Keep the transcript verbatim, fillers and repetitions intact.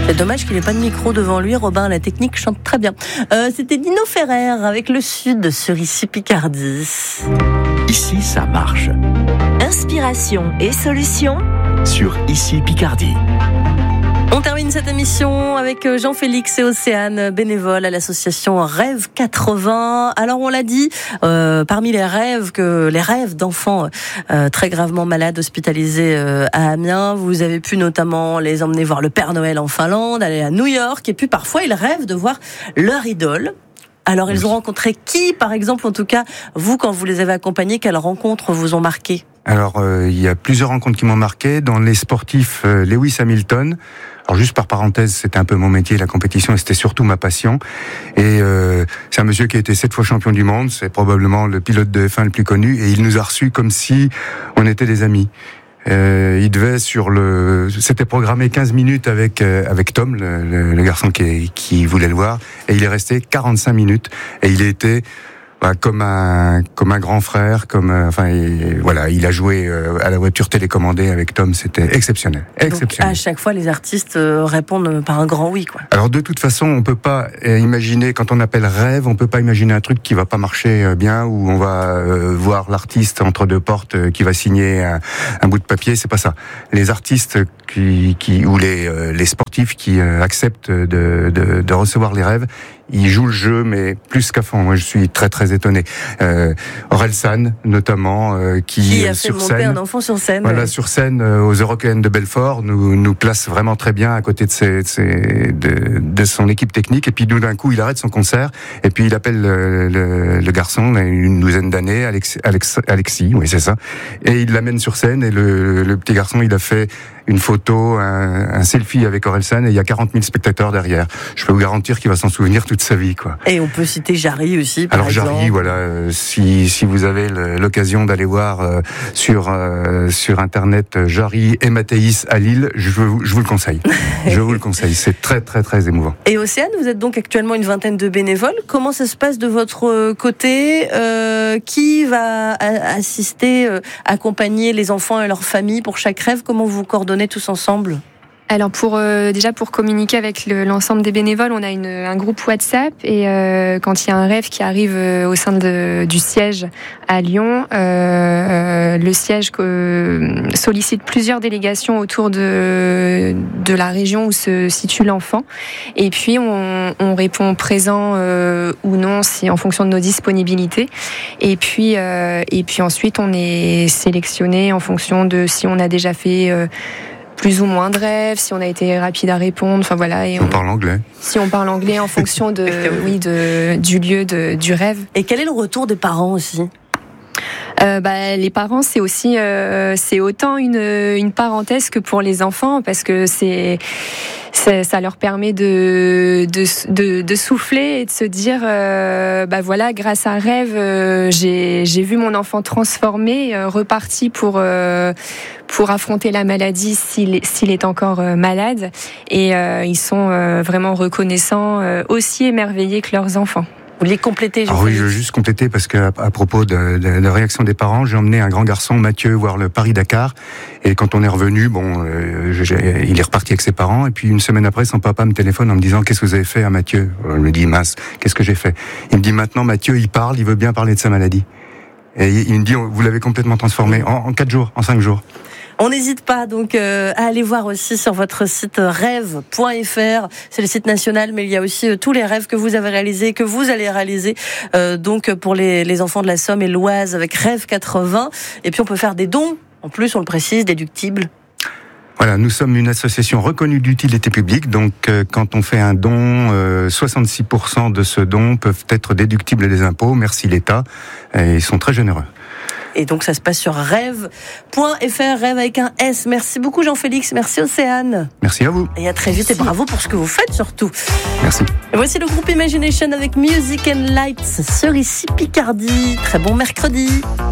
C'est dommage qu'il n'ait pas de micro devant lui. Robin, la technique, chante très bien. Euh, c'était Dino Ferrer avec le Sud sur Ici Picardie. Ici, ça marche. Inspiration et solutions Sur Ici Picardie. On termine cette émission avec Jean-Félix et Océane, bénévoles à l'association Rêve quatre-vingts. Alors on l'a dit, euh, parmi les rêves que les rêves d'enfants euh, très gravement malades hospitalisés euh, à Amiens, vous avez pu notamment les emmener voir le Père Noël en Finlande, aller à New York, et puis parfois ils rêvent de voir leur idole. Alors ils ont rencontré qui, par exemple, en tout cas, vous quand vous les avez accompagnés, quelles rencontres vous ont marqué ? Alors, euh, il y a plusieurs rencontres qui m'ont marqué. Dans les sportifs, euh, Lewis Hamilton. Alors, juste par parenthèse, c'était un peu mon métier, la compétition, et c'était surtout ma passion. Et euh, c'est un monsieur qui a été sept fois champion du monde. C'est probablement le pilote de F un le plus connu. Et il nous a reçus comme si on était des amis. Euh, il devait sur le, c'était programmé quinze minutes avec euh, avec Tom, le, le, le garçon qui, qui voulait le voir. Et il est resté quarante-cinq minutes. Et il était Bah, comme un comme un grand frère, comme euh, enfin et, voilà, il a joué euh, à la voiture télécommandée avec Tom, c'était exceptionnel, exceptionnel. Donc, à chaque fois, les artistes euh, répondent par un grand oui, quoi. Alors de toute façon, on peut pas euh, imaginer, quand on appelle rêve, on peut pas imaginer un truc qui va pas marcher euh, bien, où on va euh, voir l'artiste entre deux portes euh, qui va signer un, un bout de papier. C'est pas ça. Les artistes qui qui ou les euh, les sportifs qui euh, acceptent de, de de recevoir les rêves, ils jouent le jeu, mais plus qu'à fond. Moi, je suis très très étonné. Euh, Orelsan, notamment, euh, qui, qui a fait sur monter scène, un enfant sur scène. voilà, ouais. sur scène euh, aux Européennes de Belfort, nous nous place vraiment très bien à côté de ses, de, ses, de, de son équipe technique. Et puis, tout d'un coup, il arrête son concert et puis il appelle le, le, le garçon, il a une douzaine d'années, Alex, Alex, Alexis, oui, c'est ça, et il l'amène sur scène. Et le, le petit garçon, il a fait une photo, un, un selfie avec Orelsan, et il y a quarante mille spectateurs derrière. Je peux vous garantir qu'il va s'en souvenir toute sa vie, quoi. Et on peut citer Jarry aussi, par Alors exemple. Jarry, voilà, euh, si si vous avez le, l'occasion d'aller voir euh, sur euh, sur internet euh, Jarry et Mathéis à Lille, je vous je vous le conseille. Je vous le conseille, c'est très très très émouvant. Et Océane, vous êtes donc actuellement une vingtaine de bénévoles. Comment ça se passe de votre côté ? euh, Qui va assister, euh, accompagner les enfants et leurs familles pour chaque rêve ? Comment vous coordonnez tous ensemble ? Alors pour euh, déjà pour communiquer avec le, l'ensemble des bénévoles, on a une, un groupe WhatsApp, et euh, quand il y a un rêve qui arrive euh, au sein de, du siège à Lyon, euh, le siège euh, sollicite plusieurs délégations autour de, de la région où se situe l'enfant, et puis on, on répond présent euh, ou non, si en fonction de nos disponibilités, et puis euh, et puis ensuite on est sélectionné en fonction de si on a déjà fait euh, plus ou moins de rêves, si on a été rapide à répondre, enfin voilà. Et on, on parle anglais. Si on parle anglais en fonction de, oui, de, du lieu de, du rêve. Et quel est le retour des parents aussi ? Euh, bah, les parents, c'est aussi, euh, c'est autant une, une parenthèse que pour les enfants, parce que c'est, c'est ça leur permet de, de, de, de souffler et de se dire, euh, bah voilà, grâce à un rêve, euh, j'ai, j'ai vu mon enfant transformé, euh, reparti pour, euh, pour affronter la maladie s'il, s'il est encore euh, malade, et euh, ils sont euh, vraiment reconnaissants, euh, aussi émerveillés que leurs enfants. Vous vouliez compléter, ah oui, je veux juste compléter parce que à, à propos de, de, de la réaction des parents, j'ai emmené un grand garçon, Mathieu, voir le Paris-Dakar, et quand on est revenu, bon, euh, je, il est reparti avec ses parents, et puis une semaine après, son papa me téléphone en me disant: qu'est-ce que vous avez fait à Mathieu ? Je me dis: mince, qu'est-ce que j'ai fait ? Il me dit: maintenant Mathieu, il parle, il veut bien parler de sa maladie. Et il me dit: vous l'avez complètement transformé en, en quatre jours, en cinq jours. On n'hésite pas donc euh, à aller voir aussi sur votre site rêve point f r. C'est le site national, mais il y a aussi euh, tous les rêves que vous avez réalisés, que vous allez réaliser euh, donc pour les, les enfants de la Somme et l'Oise avec Rêve quatre-vingts. Et puis on peut faire des dons, en plus on le précise, déductibles. Voilà, nous sommes une association reconnue d'utilité publique, donc euh, quand on fait un don, euh, soixante-six pour cent de ce don peuvent être déductibles des impôts. Merci l'État, et ils sont très généreux. Et donc ça se passe sur rêve point f r, rêve avec un S. Merci beaucoup Jean-Félix, merci Océane. Merci à vous. Et à très vite, merci. Et bravo pour ce que vous faites surtout. Merci. Et voici le groupe Imagination avec Music and Lights sur Ici Picardie. Très bon mercredi.